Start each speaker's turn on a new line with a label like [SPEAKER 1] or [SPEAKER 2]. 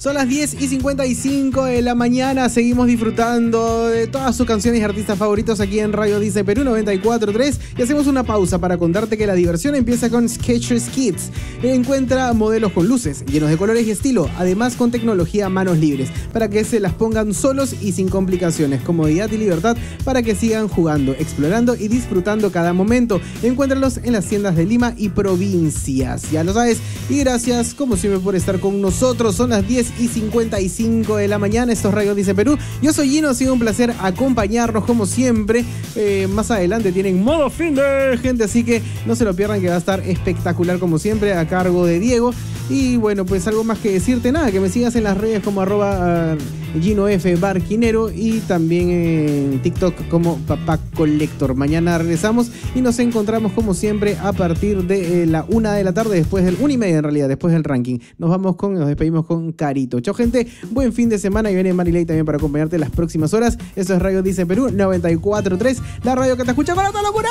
[SPEAKER 1] Son las 10:55 de la mañana. Seguimos disfrutando de todas sus canciones y artistas favoritos aquí en Radio Dice Perú 94.3. Y hacemos una pausa para contarte que la diversión empieza con Skechers Kids. Encuentra modelos con luces, llenos de colores y estilo, además con tecnología a manos libres, para que se las pongan solos y sin complicaciones. Comodidad y libertad para que sigan jugando, explorando y disfrutando cada momento. Encuéntralos en las tiendas de Lima y provincias. Ya lo sabes. Y gracias, como siempre, por estar con nosotros. Son las 10:55 de la mañana. Esto es Radio Dice Perú. Yo soy Gino, ha sido un placer acompañarnos como siempre. Más adelante tienen modo fin de gente, así que no se lo pierdan, que va a estar espectacular como siempre, a cargo de Diego. Y bueno, pues algo más que decirte, nada, que me sigas en las redes como @GinoF_Barquinero y también en TikTok como Papá Collector. Mañana regresamos y nos encontramos como siempre a partir de la 1 de la tarde, después del 1:30 en realidad, después del ranking. Nos despedimos con Carito. Chao gente, buen fin de semana, y viene Marilei también para acompañarte las próximas horas. Eso es Radio Dice Perú 94.3, la radio que te escucha para toda locura.